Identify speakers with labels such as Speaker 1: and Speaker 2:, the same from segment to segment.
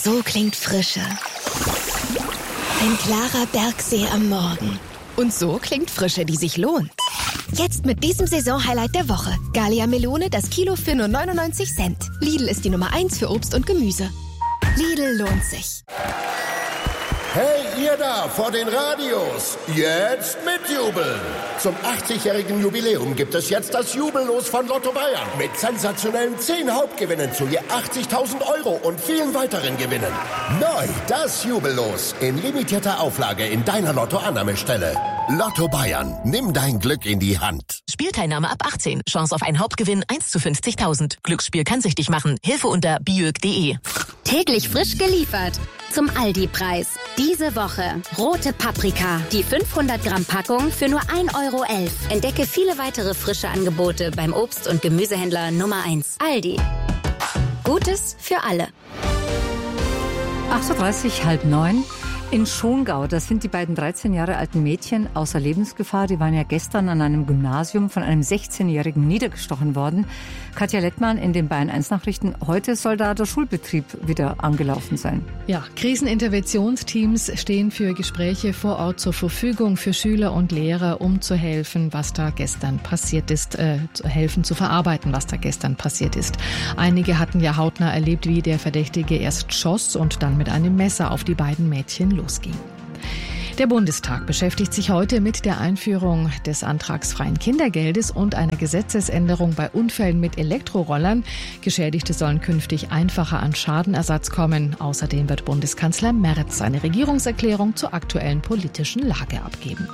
Speaker 1: So klingt Frische. Ein klarer Bergsee am Morgen. Und so klingt Frische, die sich lohnt. Jetzt mit diesem Saisonhighlight der Woche. Gallia Melone, das Kilo für nur 99 Cent. Lidl ist die Nummer 1 für Obst und Gemüse. Lidl lohnt sich.
Speaker 2: Hey, ihr da vor den Radios, jetzt mitjubeln! Zum 80-jährigen Jubiläum gibt es jetzt das Jubellos von Lotto Bayern mit sensationellen 10 Hauptgewinnen zu je 80.000 € und vielen weiteren Gewinnen. Neu das Jubellos in limitierter Auflage in deiner Lotto-Annahmestelle. Lotto Bayern, nimm dein Glück in die Hand.
Speaker 3: Spielteilnahme ab 18. Chance auf einen Hauptgewinn 1 zu 50.000. Glücksspiel kann süchtig machen. Hilfe unter biög.de.
Speaker 4: Täglich frisch geliefert. Zum Aldi-Preis. Diese Woche rote Paprika. Die 500 Gramm Packung für nur 1,11 €. Entdecke viele weitere frische Angebote beim Obst- und Gemüsehändler Nummer 1. Aldi. Gutes für alle.
Speaker 5: 8.30 Uhr, 8:30. In Schongau, das sind die beiden 13 Jahre alten Mädchen außer Lebensgefahr. Die waren ja gestern an einem Gymnasium von einem 16-Jährigen niedergestochen worden. Katja Lettmann in den Bayern 1 Nachrichten. Heute soll da der Schulbetrieb wieder angelaufen sein.
Speaker 6: Ja, Kriseninterventionsteams stehen für Gespräche vor Ort zur Verfügung für Schüler und Lehrer, um zu helfen, was da gestern passiert ist, helfen zu verarbeiten, was da gestern passiert ist. Einige hatten ja hautnah erlebt, wie der Verdächtige erst schoss und dann mit einem Messer auf die beiden Mädchen losging. Der Bundestag beschäftigt sich heute mit der Einführung des antragsfreien Kindergeldes und einer Gesetzesänderung bei Unfällen mit Elektrorollern. Geschädigte sollen künftig einfacher an Schadenersatz kommen. Außerdem wird Bundeskanzler Merz eine Regierungserklärung zur aktuellen politischen Lage abgeben.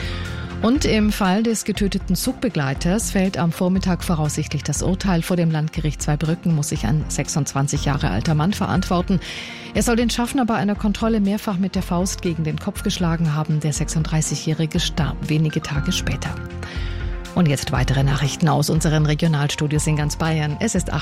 Speaker 6: Und im Fall des getöteten Zugbegleiters fällt am Vormittag voraussichtlich das Urteil. Vor dem Landgericht Zweibrücken muss sich ein 26 Jahre alter Mann verantworten. Er soll den Schaffner bei einer Kontrolle mehrfach mit der Faust gegen den Kopf geschlagen haben. Der 36-Jährige starb wenige Tage später. Und jetzt weitere Nachrichten aus unseren Regionalstudios in ganz Bayern. Es ist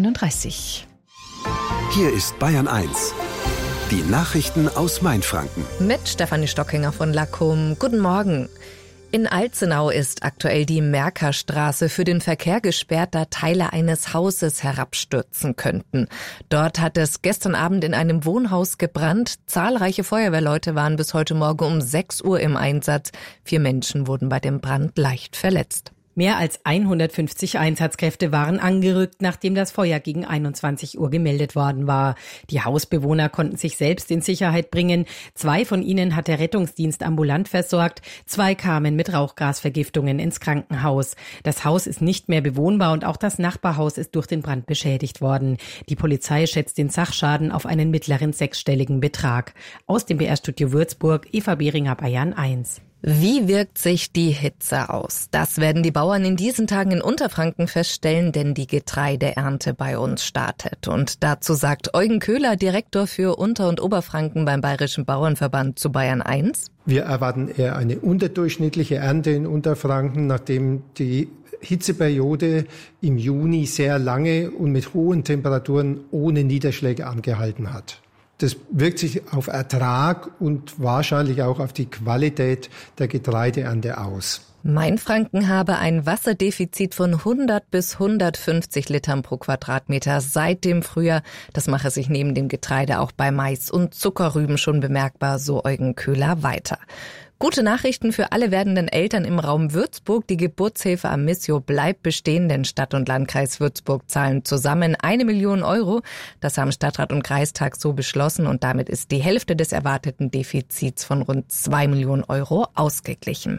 Speaker 6: 8.31 Uhr.
Speaker 7: Hier ist Bayern 1. Die Nachrichten aus Mainfranken.
Speaker 8: Mit Stefanie Stockinger von Lackum. Guten Morgen. In Alzenau ist aktuell die Merkerstraße für den Verkehr gesperrt, da Teile eines Hauses herabstürzen könnten. Dort hat es gestern Abend in einem Wohnhaus gebrannt. Zahlreiche Feuerwehrleute waren bis heute Morgen um 6 Uhr im Einsatz. 4 Menschen wurden bei dem Brand leicht verletzt.
Speaker 9: Mehr als 150 Einsatzkräfte waren angerückt, nachdem das Feuer gegen 21 Uhr gemeldet worden war. Die Hausbewohner konnten sich selbst in Sicherheit bringen. 2 von ihnen hat der Rettungsdienst ambulant versorgt. 2 kamen mit Rauchgasvergiftungen ins Krankenhaus. Das Haus ist nicht mehr bewohnbar und auch das Nachbarhaus ist durch den Brand beschädigt worden. Die Polizei schätzt den Sachschaden auf einen mittleren 6-stelligen Betrag. Aus dem BR-Studio Würzburg, Eva Behringer, Bayern 1.
Speaker 8: Wie wirkt sich die Hitze aus? Das werden die Bauern in diesen Tagen in Unterfranken feststellen, denn die Getreideernte bei uns startet. Und dazu sagt Eugen Köhler, Direktor für Unter- und Oberfranken beim Bayerischen Bauernverband zu Bayern 1.
Speaker 10: Wir erwarten eher eine unterdurchschnittliche Ernte in Unterfranken, nachdem die Hitzeperiode im Juni sehr lange und mit hohen Temperaturen ohne Niederschläge angehalten hat. Das wirkt sich auf Ertrag und wahrscheinlich auch auf die Qualität der Getreideernte aus.
Speaker 8: Mainfranken habe ein Wasserdefizit von 100 bis 150 Litern pro Quadratmeter seit dem Frühjahr. Das mache sich neben dem Getreide auch bei Mais und Zuckerrüben schon bemerkbar, so Eugen Köhler weiter. Gute Nachrichten für alle werdenden Eltern im Raum Würzburg. Die Geburtshilfe am Missio bleibt bestehen, denn Stadt und Landkreis Würzburg zahlen zusammen 1 Million €. Das haben Stadtrat und Kreistag so beschlossen und damit ist die Hälfte des erwarteten Defizits von rund 2 Millionen € ausgeglichen.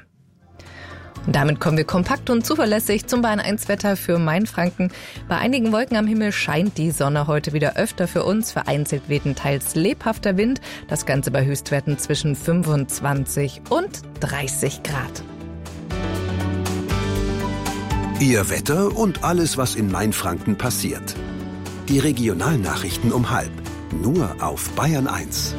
Speaker 8: Und damit kommen wir kompakt und zuverlässig zum Bayern 1 Wetter für Mainfranken. Bei einigen Wolken am Himmel scheint die Sonne heute wieder öfter für uns. Vereinzelt weht ein teils lebhafter Wind. Das Ganze bei Höchstwerten zwischen 25 und 30 Grad.
Speaker 7: Ihr Wetter und alles, was in Mainfranken passiert. Die Regionalnachrichten um 12:30. Nur auf Bayern 1.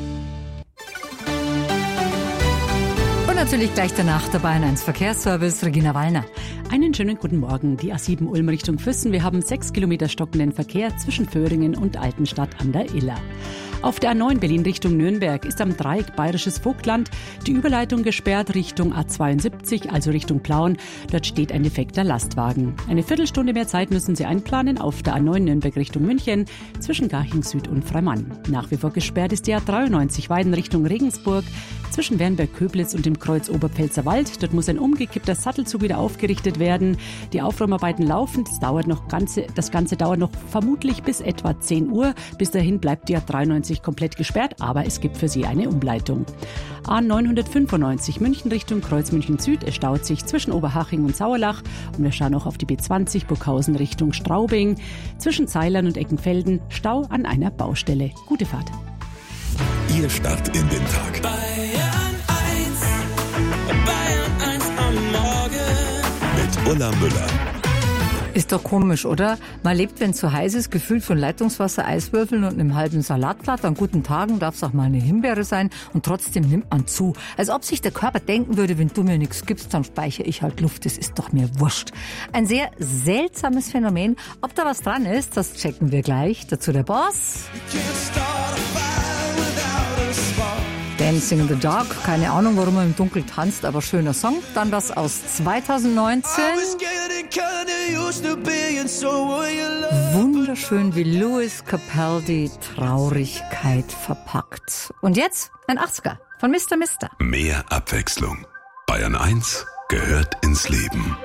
Speaker 5: Und natürlich gleich danach der Bayern 1 Verkehrsservice, Regina Wallner.
Speaker 11: Einen schönen guten Morgen. Die A7 Ulm Richtung Füssen. Wir haben 6 Kilometer stockenden Verkehr zwischen Föhringen und Altenstadt an der Iller. Auf der A9 Berlin Richtung Nürnberg ist am Dreieck Bayerisches Vogtland die Überleitung gesperrt Richtung A72, also Richtung Plauen. Dort steht ein defekter Lastwagen. Eine Viertelstunde mehr Zeit müssen Sie einplanen auf der A9 Nürnberg Richtung München zwischen Garching Süd und Freimann. Nach wie vor gesperrt ist die A93 Weiden Richtung Regensburg zwischen Wernberg-Köblitz und dem Kreuz Oberpfälzer Wald. Dort muss ein umgekippter Sattelzug wieder aufgerichtet werden. Die Aufräumarbeiten laufen. Das Ganze dauert noch vermutlich bis etwa 10 Uhr. Bis dahin bleibt die A93 komplett gesperrt, aber es gibt für Sie eine Umleitung. A995 München Richtung Kreuz München Süd. Es staut sich zwischen Oberhaching und Sauerlach. Und wir schauen auch auf die B20 Burghausen Richtung Straubing. Zwischen Zeilern und Eckenfelden Stau an einer Baustelle. Gute Fahrt.
Speaker 12: Ihr Start in den Tag. Bayern 1 am Morgen. Mit Ulla Müller.
Speaker 5: Ist doch komisch, oder? Man lebt, wenn es so heiß ist, gefühlt von Leitungswasser, Eiswürfeln und einem halben Salatblatt. An guten Tagen darf es auch mal eine Himbeere sein und trotzdem nimmt man zu. Als ob sich der Körper denken würde, wenn du mir nichts gibst, dann speichere ich halt Luft. Das ist doch mir wurscht. Ein sehr seltsames Phänomen. Ob da was dran ist, das checken wir gleich. Dazu der Boss. Dancing in the Dark. Keine Ahnung, warum er im Dunkeln tanzt, aber schöner Song. Dann das aus 2019. Wunderschön, wie Lewis Capaldi Traurigkeit verpackt. Und jetzt ein 80er von Mr. Mister.
Speaker 12: Mehr Abwechslung. Bayern 1 gehört ins Leben.